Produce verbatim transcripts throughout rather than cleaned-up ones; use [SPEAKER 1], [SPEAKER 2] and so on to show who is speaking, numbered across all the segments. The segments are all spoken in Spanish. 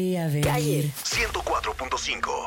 [SPEAKER 1] Calle ciento cuatro punto cinco.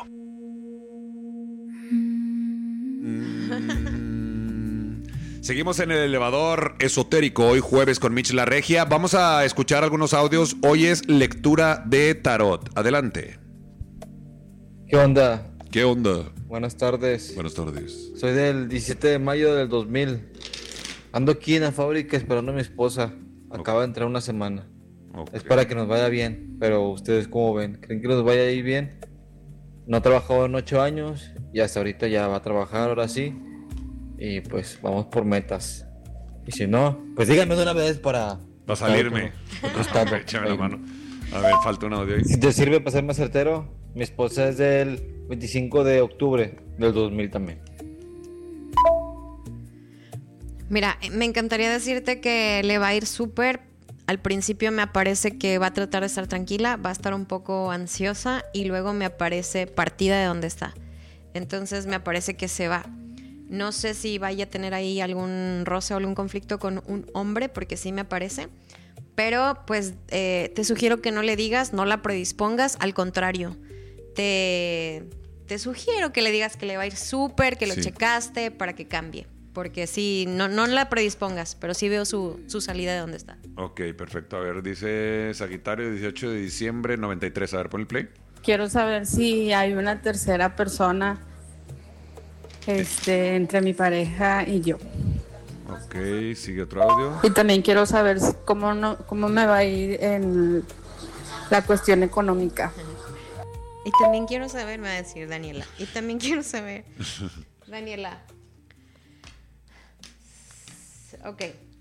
[SPEAKER 2] Mm. Seguimos en el elevador esotérico, hoy jueves con Mitch La Regia. Vamos a escuchar algunos audios. Hoy es lectura de tarot. Adelante.
[SPEAKER 3] ¿Qué onda?
[SPEAKER 2] ¿Qué onda?
[SPEAKER 3] Buenas tardes.
[SPEAKER 2] Buenas tardes.
[SPEAKER 3] Soy del diecisiete de mayo del dos mil. Ando aquí en la fábrica esperando a mi esposa. Acaba de entrar una semana.
[SPEAKER 2] Okay.
[SPEAKER 3] Es para que nos vaya bien, pero ustedes ¿cómo ven? ¿Creen que nos vaya a ir bien? No ha trabajado en ocho años y hasta ahorita ya va a trabajar, ahora sí. Y pues vamos por metas. Y si no, pues díganme de una vez para...
[SPEAKER 2] Va a salirme.
[SPEAKER 3] Otro
[SPEAKER 2] Échame la mano. A ver, falta un audio ahí.
[SPEAKER 3] Si te sirve para ser más certero, mi esposa es del veinticinco de octubre del dos mil también.
[SPEAKER 4] Mira, me encantaría decirte que le va a ir súper. Al principio me aparece que va a tratar de estar tranquila, va a estar un poco ansiosa y luego me aparece partida de donde está. Entonces me aparece que se va. No sé si vaya a tener ahí algún roce o algún conflicto con un hombre, porque sí me aparece. Pero pues eh, te sugiero que no le digas, no la predispongas, al contrario. Te, te sugiero que le digas que le va a ir súper, que lo
[SPEAKER 2] Sí.
[SPEAKER 4] checaste para que cambie. Porque sí, no, no la predispongas, pero sí veo su, su salida de donde está.
[SPEAKER 2] Ok, perfecto. A ver, dice Sagitario, dieciocho de diciembre, noventa y tres. A ver, pon el play.
[SPEAKER 5] Quiero saber si hay una tercera persona este, entre mi pareja y yo.
[SPEAKER 2] Ok, sigue otro audio.
[SPEAKER 5] Y también quiero saber cómo, no, cómo me va a ir en la cuestión económica.
[SPEAKER 4] Y también quiero saber, me va a decir Daniela. Y también quiero saber, Daniela. Ok.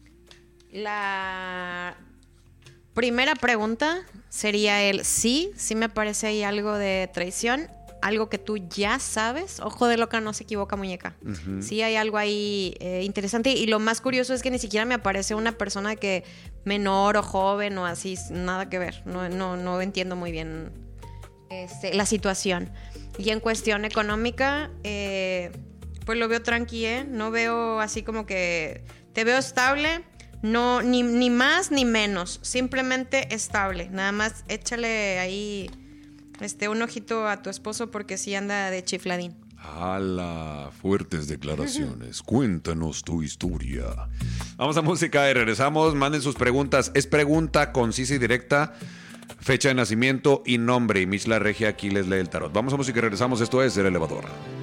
[SPEAKER 4] La primera pregunta sería el sí, sí me parece ahí algo de traición, algo que tú ya sabes. Ojo de loca, no se equivoca, muñeca. Uh-huh. Sí hay algo ahí eh, interesante. Y lo más curioso es que ni siquiera me aparece una persona que menor o joven o así, nada que ver. No, no, no entiendo muy bien este, la situación. Y en cuestión económica, eh, pues lo veo tranqui, ¿eh? No veo así como que... Te veo estable, no, ni, ni más ni menos, simplemente estable. Nada más échale ahí este, un ojito a tu esposo porque sí anda de chifladín.
[SPEAKER 2] ¡Hala! Fuertes declaraciones. Cuéntanos tu historia. Vamos a música y regresamos. Manden sus preguntas. Es pregunta concisa y directa. Fecha de nacimiento y nombre. Y Mitch La Regia aquí les lee el tarot. Vamos a música y regresamos. Esto es El Elevador.